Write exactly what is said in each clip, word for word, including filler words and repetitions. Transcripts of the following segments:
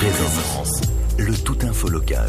Présence, le tout info local.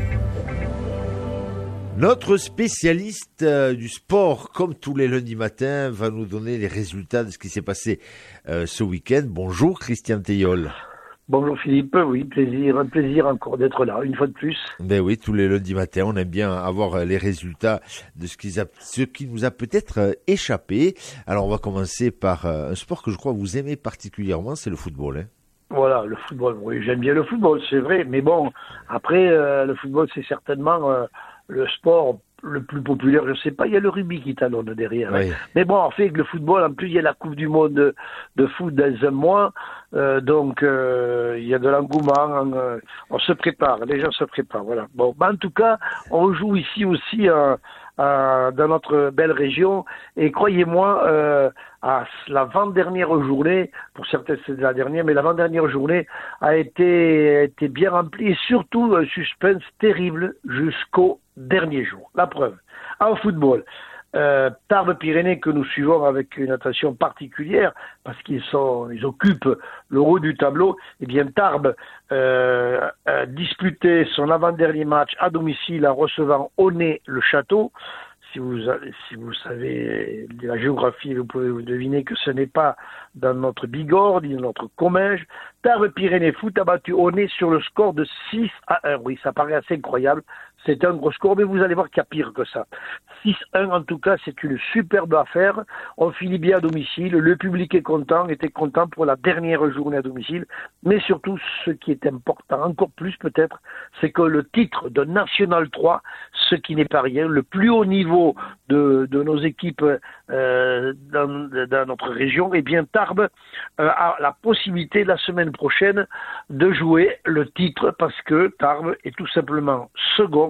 Notre spécialiste euh, du sport, comme tous les lundis matins, va nous donner les résultats de ce qui s'est passé euh, ce week-end. Bonjour Christian Theil. Bonjour Philippe, oui, plaisir, un plaisir encore d'être là, une fois de plus. Ben oui, tous les lundis matins, on aime bien avoir les résultats de ce qui, a, ce qui nous a peut-être échappé. Alors on va commencer par un sport que je crois que vous aimez particulièrement, c'est le football. Hein. Voilà, le football, oui, j'aime bien le football, c'est vrai, mais bon, après, euh, le football, c'est certainement euh, le sport le plus populaire, je sais pas, il y a le rugby qui talonne derrière. Oui. Hein. Mais bon, en fait, le football, en plus, il y a la Coupe du Monde de, de foot dans un mois, euh, donc euh, il y a de l'engouement, euh, on se prépare, les gens se préparent, voilà. Bon, bah, en tout cas, on joue ici aussi euh, euh, dans notre belle région, et croyez-moi, euh, à l'avant-dernière journée, pour certains c'est la dernière, mais l'avant-dernière journée a été, a été bien remplie, et surtout un suspense terrible jusqu'au dernier jour. La preuve, en football, euh, Tarbes-Pyrénées que nous suivons avec une attention particulière parce qu'ils sont, ils occupent le haut du tableau. Eh bien, Tarbes euh, a disputé son avant-dernier match à domicile en recevant Aunay le Château. Si vous, si vous savez la géographie, vous pouvez vous deviner que ce n'est pas dans notre Bigorre, ni dans notre Comminges. Tarbes-Pyrénées Foot a battu Aunay sur le score de six à un. Oui, ça paraît assez incroyable. C'est un gros score, mais vous allez voir qu'il y a pire que ça. six à un, en tout cas, c'est une superbe affaire. On finit bien à domicile. Le public est content, était content pour la dernière journée à domicile. Mais surtout, ce qui est important, encore plus peut-être, c'est que le titre de National trois, ce qui n'est pas rien, le plus haut niveau de, de nos équipes euh, dans, dans notre région, eh bien, Tarbes euh, a la possibilité la semaine prochaine de jouer le titre parce que Tarbes est tout simplement second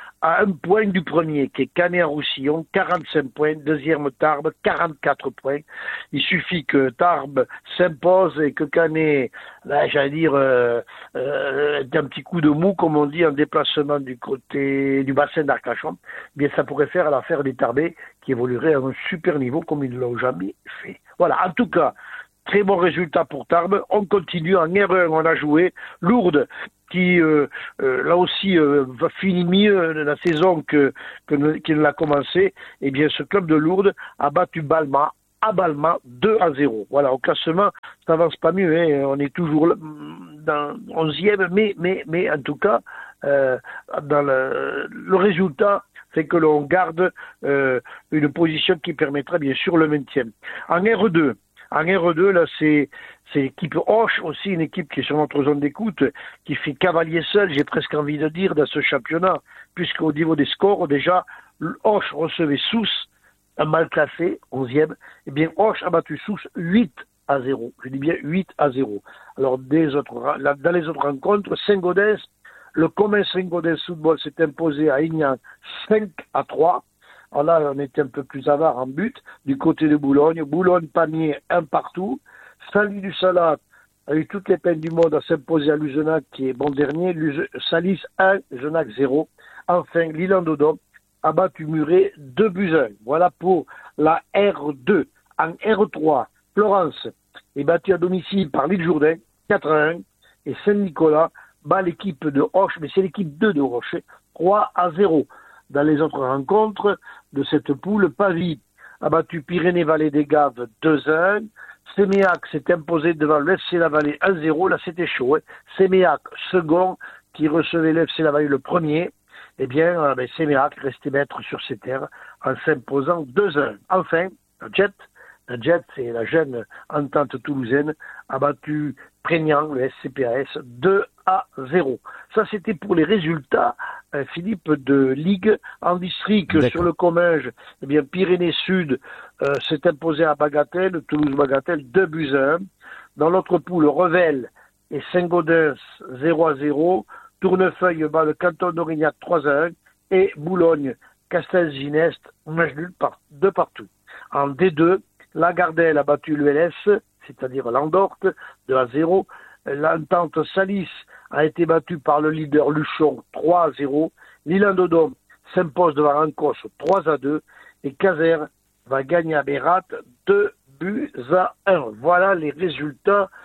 à un point du premier, qui est Canet-en-Roussillon, quarante-cinq points, deuxième Tarbes, quarante-quatre points. Il suffit que Tarbes s'impose et que Canet, là, j'allais dire, euh, euh, un petit coup de mou, comme on dit, en déplacement du côté du bassin d'Arcachon, eh bien ça pourrait faire l'affaire des Tarbais qui évoluerait à un super niveau comme ils ne l'ont jamais fait. Voilà, en tout cas, très bon résultat pour Tarbes. On continue en R un, on a joué Lourdes, qui euh, euh, là aussi euh, va finir mieux la saison que, que qu'il l'a commencé. Eh bien, ce club de Lourdes a battu Balma à Balma deux à zéro. Voilà, au classement, ça n'avance pas mieux. Hein. On est toujours dans onzième, mais mais mais en tout cas, euh, dans le, le résultat fait que l'on garde euh, une position qui permettra bien sûr le maintien. En R deux. En R deux, là, c'est, c'est l'équipe Auch, aussi une équipe qui est sur notre zone d'écoute, qui fait cavalier seul, j'ai presque envie de dire, dans ce championnat, puisqu'au niveau des scores, déjà, Auch recevait Sousse, un mal classé, onzième, eh bien, Auch a battu Sousse huit à zéro. Je dis bien huit à zéro. Alors, des autres, dans les autres rencontres, Saint-Gaudens, le commun Saint-Gaudens Football s'est imposé à Aignan cinq à trois. Alors là, on était un peu plus avare en but, du côté de Boulogne. Boulogne-Pamiers, un partout. Salis du Salat a eu toutes les peines du monde à s'imposer à Luzenac, qui est bon dernier. Luz... Salis un, Luzenac zéro. Enfin, L'Île-en-Dodon a battu Muret deux buts à un. Voilà pour la R deux. En R trois, Florence est battue à domicile par l'Île-Jourdain, quatre à un. Et Saint-Nicolas bat l'équipe de Auch, mais c'est l'équipe deux de Auch, trois à zéro. Dans les autres rencontres de cette poule, Pavie a battu Pyrénées-Vallée des Gaves deux à un. Séméac s'est imposé devant l'F C Lavalais un à zéro. Là, c'était chaud. Hein. Séméac, second, qui recevait l'F C Lavalais le premier. Eh bien, euh, ben, Séméac restait maître sur ses terres en s'imposant deux à un. Enfin, la Jet, la Jet, c'est la jeune entente toulousaine, a battu Prégnant, le S C P A S, deux à zéro. Ça, c'était pour les résultats, euh, Philippe, de Ligue. En district, D'accord. Sur le Comminges, eh bien, Pyrénées-Sud euh, s'est imposé à Bagatelle, Toulouse-Bagatelle, deux buts à un. Dans l'autre poule, Revel et Saint-Gaudens, zéro à zéro. Tournefeuille bat le canton d'Aurignac, trois à un. Et Boulogne, Castelginest, match nul par deux partout. En D deux, Lagardère a battu l'U L S, c'est-à-dire Landorte, deux à zéro. L'entente Salis a été battue par le leader Luchon, trois à zéro. L'Île-en-Dodon s'impose devant Rancos, trois à deux. Et Caser va gagner à Bérat, deux buts à un. Voilà les résultats,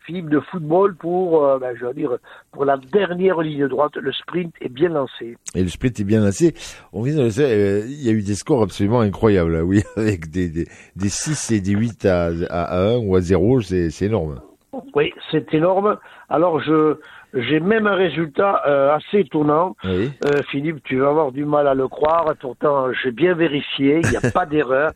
Philippe, de football pour, euh, ben, je veux dire, pour la dernière ligne droite. Le sprint est bien lancé. Et le sprint est bien lancé. On vient de le dire, euh, il y a eu des scores absolument incroyables, là, oui, avec des, des, des six et des huit à, à un ou à zéro, c'est, c'est énorme. Oui, c'est énorme. Alors, je, j'ai même un résultat euh, assez étonnant. Oui. Euh, Philippe, tu vas avoir du mal à le croire. Pourtant, j'ai bien vérifié. Il n'y a pas d'erreur.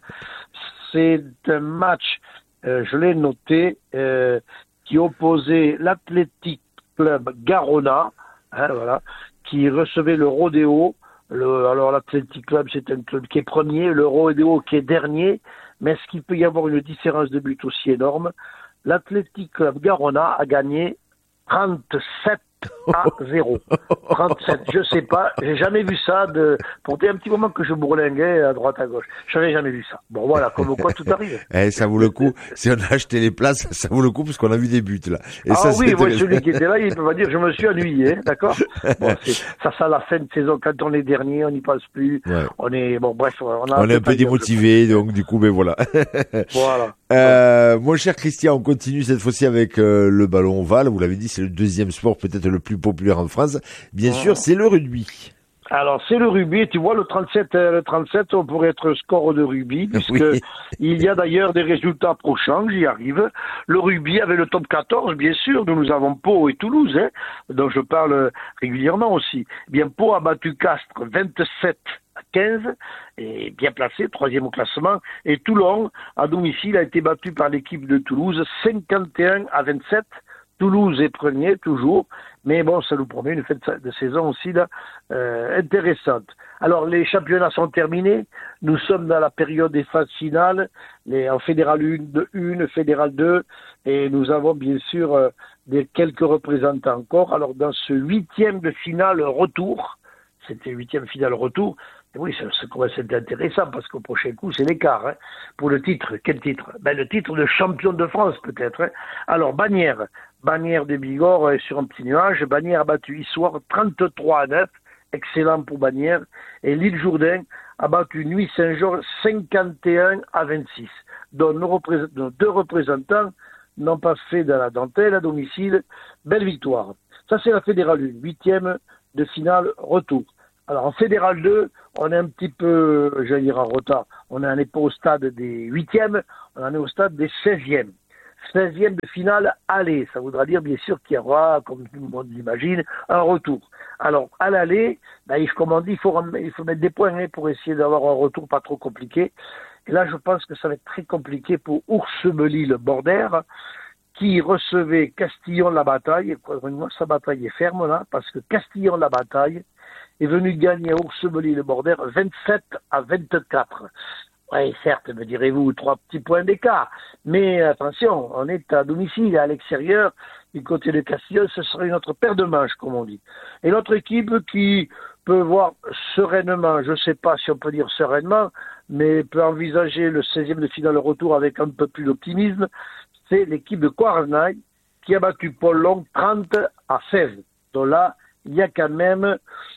C'est un match, euh, je l'ai noté, euh, qui opposait l'Athletic Club Garona, hein, voilà, qui recevait le Rodéo. Le, alors, l'Athletic Club, c'est un club qui est premier, le Rodéo qui est dernier. Mais est-ce qu'il peut y avoir une différence de but aussi énorme? L'Athletic Club Garona a gagné trente-sept à zéro. trente-sept, je sais pas, j'ai jamais vu ça de, pour un petit moment que je bourlinguais à droite à gauche. Je n'avais jamais vu ça. Bon voilà, comme quoi tout arrive. Eh, ça vaut le coup. Si on a acheté les places, ça vaut le coup parce qu'on a vu des buts, là. Et ah ça, oui, c'est ouais, celui qui était là, il peut pas dire je me suis ennuyé, d'accord? Bon, c'est, ça, ça, la fin de saison, quand on est dernier, on n'y passe plus. Ouais. On est, bon, bref, on a On est un peu démotivé, donc, du coup, ben voilà. Voilà. Euh, mon cher Christian, on continue cette fois-ci avec euh, le ballon ovale. Vous l'avez dit, c'est le deuxième sport peut-être le plus populaire en France. Bien sûr, c'est le rugby. Alors, c'est le rugby. Tu vois, le trente-sept, euh, le trente-sept, on pourrait être score de rugby, puisque Oui. il y a d'ailleurs des résultats approchants, j'y arrive. Le rugby avait le top quatorze, bien sûr, dont nous avons Pau et Toulouse, hein, dont je parle régulièrement aussi. Eh bien, Pau a battu Castres vingt-sept à quinze, et bien placé, troisième au classement. Et Toulon, à domicile, a été battu par l'équipe de Toulouse, cinquante et un à vingt-sept. Toulouse est premier, toujours. Mais bon, ça nous promet une fin de saison aussi là euh, intéressante. Alors, les championnats sont terminés. Nous sommes dans la période des phases finales, les, en Fédéral un, Fédéral deux, et nous avons bien sûr euh, des, quelques représentants encore. Alors, dans ce huitième de finale retour, c'était huitième finale retour, et oui, ça, ça commence à être intéressant parce qu'au prochain coup, c'est l'écart. Hein. Pour le titre, quel titre? Ben, le titre de champion de France, peut-être. Hein. Alors, Bagnères, Bagnères de Bigorre est sur un petit nuage. Bagnères a battu Issoire trente-trois à neuf. Excellent pour Bagnères. Et l'île Jourdain a battu Nuit Saint-Georges cinquante et un à vingt-six. Donc, nos, représent- nos deux représentants n'ont pas fait dans la dentelle à domicile. Belle victoire. Ça, c'est la Fédérale un. Huitième de finale retour. Alors, en Fédéral deux, on est un petit peu, j'allais dire, en retard. On n'en est pas au stade des huitièmes, on en est au stade des seizièmes. seizième de finale aller. Ça voudra dire, bien sûr, qu'il y aura, comme tout le monde l'imagine, un retour. Alors, à l'aller, ben, comme on dit, il faut, il faut mettre des points hein, pour essayer d'avoir un retour pas trop compliqué. Et là, je pense que ça va être très compliqué pour Ours-Meuly-le-Bordère, qui recevait Castillon-la-Bataille. Croyez-moi, sa bataille est ferme, là, parce que Castillon-la-Bataille est venu gagner à Ours-Meuly-le-Bordère vingt-sept à vingt-quatre. Oui, certes, me direz-vous, trois petits points d'écart. Mais attention, on est à domicile, à l'extérieur. Du côté de Castillon, ce sera une autre paire de manches, comme on dit. Et l'autre équipe qui peut voir sereinement, je ne sais pas si on peut dire sereinement, mais peut envisager le seizième de finale retour avec un peu plus d'optimisme, c'est l'équipe de Quarenay qui a battu Paul-Long trente à seize. Donc là, il y a quand même...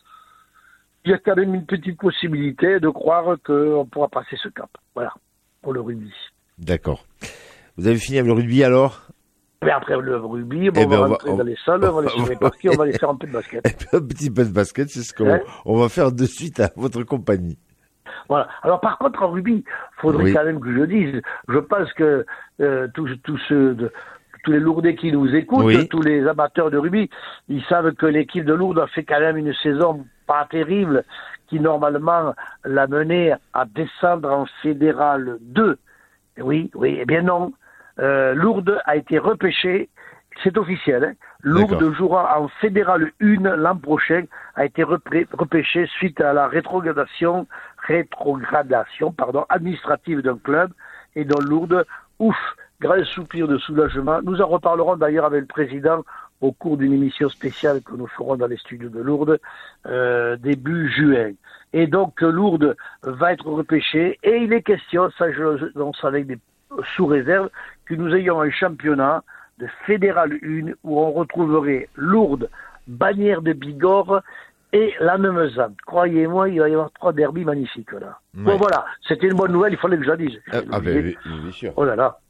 il y a quand même une petite possibilité de croire qu'on pourra passer ce cap. Voilà, pour le rugby. D'accord. Vous avez fini avec le rugby alors? Mais après le rugby, bon, eh on ben va on rentrer va, dans les salles, on va les sur les parquets, on va aller faire un peu de basket. Un petit peu de basket, c'est ce qu'on hein? on va faire de suite à votre compagnie. Voilà. Alors par contre, en rugby, il faudrait oui. quand même que je dise, je pense que euh, tous, tous ceux... De, tous les Lourdais qui nous écoutent, oui. tous les amateurs de rugby, ils savent que l'équipe de Lourdes a fait quand même une saison pas terrible, qui normalement l'a menée à descendre en Fédéral deux. Et oui, oui, eh bien non. Euh, Lourdes a été repêché, c'est officiel. Hein. Lourdes D'accord. jouera en Fédéral un l'an prochain, a été repré- repêché suite à la rétrogradation, rétrogradation pardon, administrative d'un club, et dans Lourdes, ouf, grand soupir de soulagement. Nous en reparlerons d'ailleurs avec le président au cours d'une émission spéciale que nous ferons dans les studios de Lourdes euh, début juin. Et donc Lourdes va être repêché et il est question, ça je lance avec des sous réserve, que nous ayons un championnat de Fédéral un où on retrouverait Lourdes, Bagnères de Bigorre et la Nemeusante. Croyez-moi, il va y avoir trois derbys magnifiques là. Ouais. Bon voilà, c'était une bonne nouvelle, il fallait que je la dise. Ah, ah ben oui, bien sûr. Oh là là.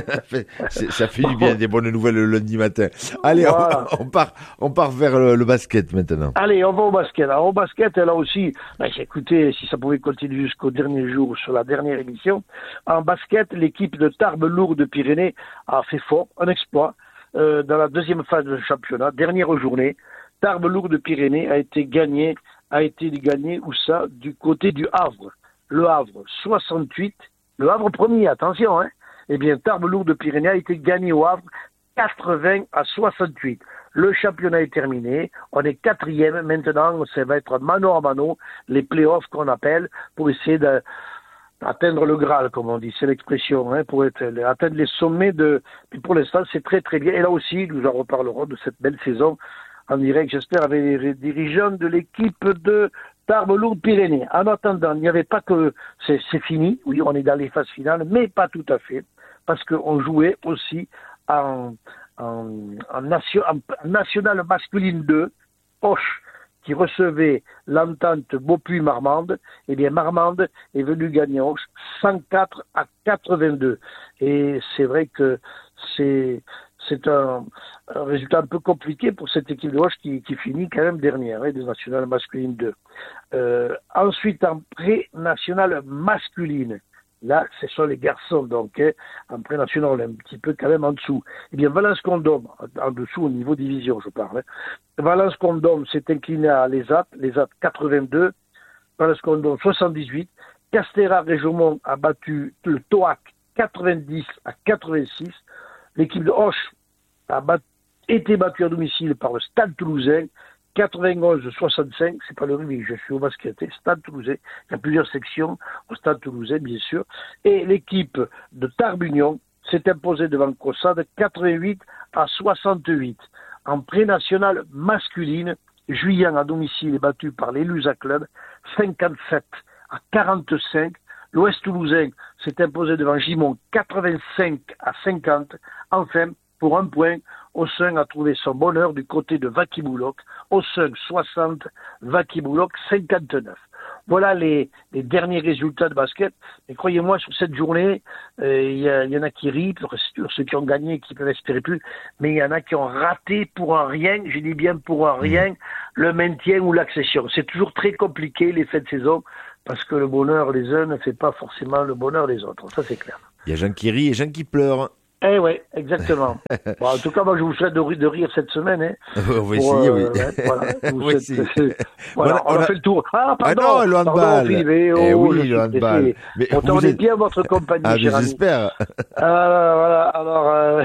Ça fait du bien, des bonnes nouvelles le lundi matin. Allez, voilà. on, on part on part vers le, le basket maintenant. Allez, on va au basket. Alors au basket, là aussi, ben, écoutez, si ça pouvait continuer jusqu'au dernier jour sur la dernière émission, en basket, l'équipe de Tarbes-Lourdes-Pyrénées a fait fort, un exploit, euh, dans la deuxième phase du championnat, dernière journée. Tarbes-Lourdes-Pyrénées a été gagné, a été gagné, où ça? Du côté du Havre. Le Havre, soixante-huit. Le Havre premier, attention, hein. Eh bien, Tarbes-Lourdes-Pyrénées a été gagné au Havre, quatre-vingts à soixante-huit. Le championnat est terminé. On est quatrième. Maintenant, ça va être mano à mano, les playoffs qu'on appelle, pour essayer de, d'atteindre le Graal, comme on dit. C'est l'expression, hein, pour être, atteindre les sommets de, puis pour l'instant, c'est très très bien. Et là aussi, nous en reparlerons de cette belle saison en direct, j'espère, avec les dirigeants de l'équipe de Tarbes-Lourdes-Pyrénées. En attendant, il n'y avait pas que... C'est, c'est fini, oui, on est dans les phases finales, mais pas tout à fait, parce qu'on jouait aussi en, en, en, nation, en national masculine deux, Auch, qui recevait l'entente Beaupuy-Marmande. Eh bien, Marmande est venu gagner Auch cent quatre à quatre-vingt-deux. Et c'est vrai que c'est... C'est un, un résultat un peu compliqué pour cette équipe de Auch qui, qui finit quand même dernière, hein, des nationales masculines deux. Euh, ensuite, en pré-nationale masculine, là, ce sont les garçons, donc, hein, en pré-national, on est un petit peu quand même en dessous. Eh bien, Valence-Condom, en dessous au niveau division, je parle. Hein. Valence-Condom s'est incliné à l'ESAT, l'ESAT quatre-vingt-deux, Valence-Condom soixante-dix-huit, Castéra-Régemont a battu le Toac quatre-vingt-dix à quatre-vingt-six. L'équipe de Auch a bat- été battue à domicile par le Stade Toulousain, quatre-vingt-onze à soixante-cinq. C'est pas le rugby, je suis au basket. Stade Toulousain, il y a plusieurs sections au Stade Toulousain, bien sûr. Et l'équipe de Tarbes-Union s'est imposée devant Caussade, quatre-vingt-huit à soixante-huit. En pré-nationale masculine, Juillan à domicile est battu par l'Elusa Club, cinquante-sept à quarante-cinq. L'Ouest Toulousain s'est imposé devant Gimont, quatre-vingt-cinq à cinquante. Enfin, pour un point, Ossun a trouvé son bonheur du côté de Vaki-Bouloc. Ossun soixante, Vaki-Bouloc cinquante-neuf. Voilà les, les derniers résultats de basket. Et croyez-moi, sur cette journée, il euh, y, y en a qui rient, pour ceux qui ont gagné, qui peuvent espérer plus, mais il y en a qui ont raté pour un rien, je dis bien pour un rien, le maintien ou l'accession. C'est toujours très compliqué, les fins de saison, parce que le bonheur des uns ne fait pas forcément le bonheur des autres. Ça, c'est clair. Il y a gens qui rient et gens qui pleurent. Eh oui, exactement. Bon, en tout cas, moi, je vous souhaite de, ri- de rire cette semaine. Hein, on va essayer, euh, oui. Hein, voilà, oui, souhaite, euh, voilà, on, a, on a fait le tour. Ah, pardon, ah non, le handball. Pardon, Philippe, eh, oh, eh oui, je le handball. Mais on t'en est bien votre compagnie, ah, cher ami. J'espère. Ah, voilà, alors... Euh...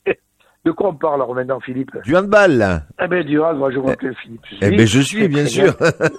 De quoi on parle alors maintenant, Philippe? Du handball. Eh bien, du handball, moi je m'appelle Philippe. Je eh bien, je suis, bien sûr.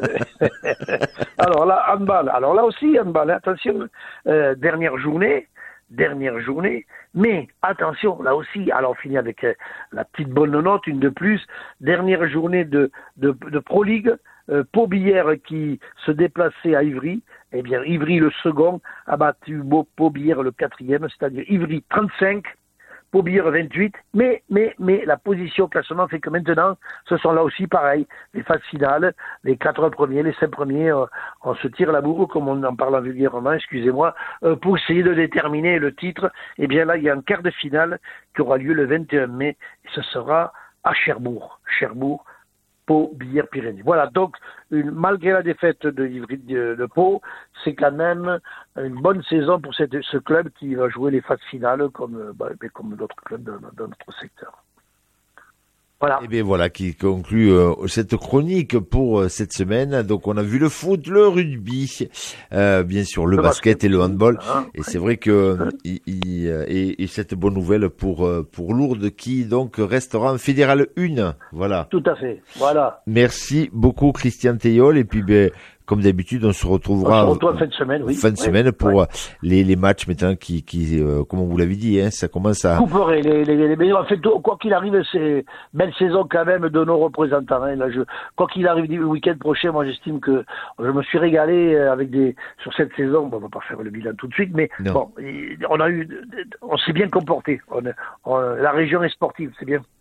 Alors là, handball. Alors là aussi, handball, attention. Euh, dernière journée, dernière journée. Mais attention, là aussi, alors on finit avec euh, la petite bonne note, une de plus. Dernière journée de, de, de Pro League. Euh, Pau-Billère qui se déplaçait à Ivry. Eh bien, Ivry, le second, a battu Pau-Billère, le quatrième, c'est-à-dire Ivry trente-cinq. Pau-Billère vingt-huit, mais, mais, mais la position au classement fait que maintenant, ce sont là aussi pareil, les phases finales, les quatre premiers, les cinq premiers, euh, on se tire la bourre, comme on en parle vulgairement, excusez-moi, euh, pour essayer de déterminer le titre. Et bien là, il y a un quart de finale qui aura lieu le vingt et un mai, et ce sera à Cherbourg, Cherbourg, Pau-Billère-Pyrénées. Voilà, donc, une, malgré la défaite de, de, de Pau, c'est quand même une bonne saison pour cette, ce club qui va jouer les phases finales comme, bah, comme d'autres clubs de, de notre secteur. Voilà. Et bien voilà qui conclut euh, cette chronique pour euh, cette semaine. Donc on a vu le foot, le rugby, euh, bien sûr le, le basket, basket et le handball. Hein, et ouais. C'est vrai que hein. il, il, et, et cette bonne nouvelle pour pour Lourdes qui donc restera en fédéral un. Voilà. Tout à fait. Voilà. Merci beaucoup Christian Théiol et puis ben comme d'habitude, on se retrouvera on se retrouve fin de semaine, oui. fin de oui, semaine pour ouais. les, les matchs maintenant qui, qui euh, comme on vous l'avait dit, hein, ça commence à... Couperer les, les, les meilleurs. En fait, quoi qu'il arrive, c'est belle saison quand même de nos représentants. Hein. Là, je, quoi qu'il arrive le week-end prochain, moi j'estime que je me suis régalé avec des sur cette saison. Bon, on va pas faire le bilan tout de suite, mais non. Bon, on a eu, on s'est bien comporté. On, on, la région est sportive, c'est bien.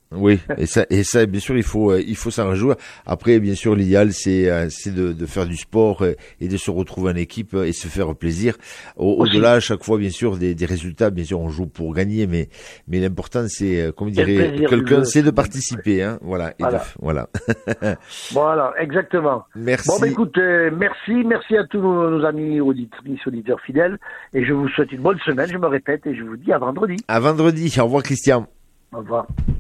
Oui, et ça, et ça, bien sûr, il faut, il faut s'en réjouir. Après, bien sûr, l'idéal, c'est, c'est de, de faire du sport et de se retrouver en équipe et se faire plaisir. Au, au-delà, à chaque fois, bien sûr, des, des résultats, bien sûr, on joue pour gagner, mais, mais l'important, c'est, comme dirait quelqu'un, c'est de participer, hein. Voilà. Et voilà. De, voilà. Voilà, exactement. Merci. Bon, bah, écoute, euh, merci, merci à tous nos, nos amis auditrices, auditeurs fidèles, et je vous souhaite une bonne semaine, je me répète, et je vous dis à vendredi. À vendredi. Au revoir, Christian. Au revoir.